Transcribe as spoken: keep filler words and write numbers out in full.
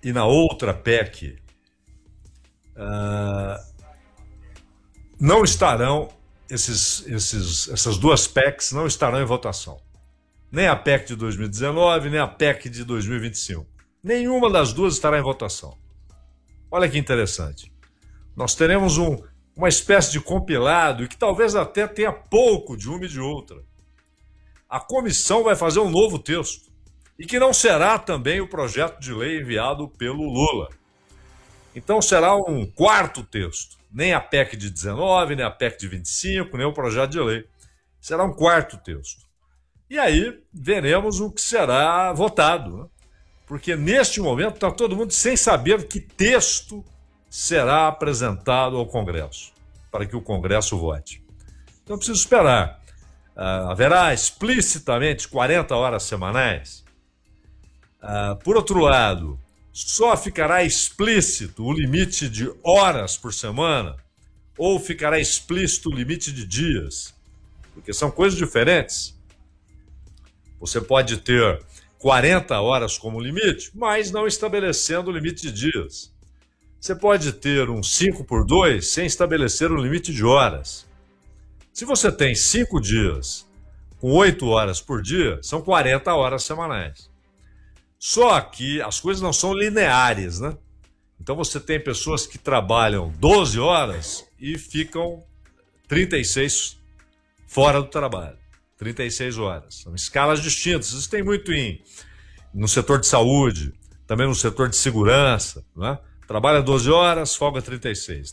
e na outra P E C, uh, não estarão, esses, esses, essas duas P E Cs não estarão em votação. Nem a P E C de dois mil e dezenove, nem a P E C de dois mil e vinte e cinco. Nenhuma das duas estará em votação. Olha que interessante. Nós teremos um, uma espécie de compilado e que talvez até tenha pouco de uma e de outra. A comissão vai fazer um novo texto e que não será também o projeto de lei enviado pelo Lula. Então será um quarto texto. Nem a P E C de dezenove, nem a P E C de vinte e cinco, nem o projeto de lei. Será um quarto texto. E aí veremos o que será votado, né? Porque neste momento está todo mundo sem saber que texto será apresentado ao Congresso, para que o Congresso vote. Então preciso esperar. Uh, haverá explicitamente quarenta horas semanais. Uh, por outro lado, só ficará explícito o limite de horas por semana ou ficará explícito o limite de dias? Porque são coisas diferentes. Você pode ter quarenta horas como limite, mas não estabelecendo o limite de dias. Você pode ter um cinco por dois sem estabelecer o limite de horas. Se você tem cinco dias com oito horas por dia, são quarenta horas semanais. Só que as coisas não são lineares, né? Então você tem pessoas que trabalham doze horas e ficam trinta e seis fora do trabalho. trinta e seis horas. São escalas distintas. Isso tem muito em, no setor de saúde, também no setor de segurança, né? Trabalha doze horas, folga trinta e seis.